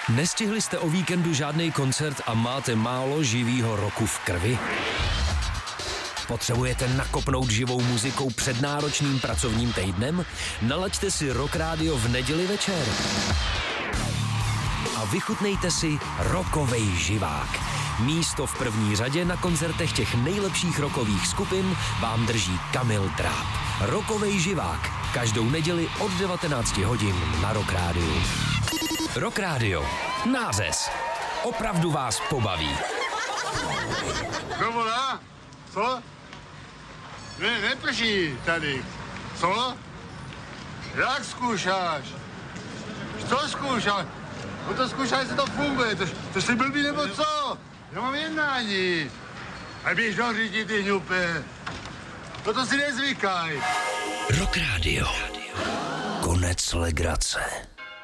Nestihli jste o víkendu žádný koncert a máte málo živýho roku v krvi? Potřebujete nakopnout živou muzikou před náročným pracovním týdnem? Nalaďte si Rock Radio v neděli večer. A vychutnejte si rockovej živák. Místo v první řadě na koncertech těch nejlepších rockových skupin vám drží Kamil Dráp. Rockovej živák. Každou neděli od 19 hodin na Rock Radio. Rock Radio. Nářez. Opravdu vás pobaví. No volá? Co? Ne, neprší tady. Co? Jak zkoušáš? Co zkoušáš? No to zkoušáš, jestli to funguje. To jsi blbý nebo co? Já mám jednání. A běž do řidi, ty hňupe. Toto si nezvykaj. Rock Radio. Konec legrace.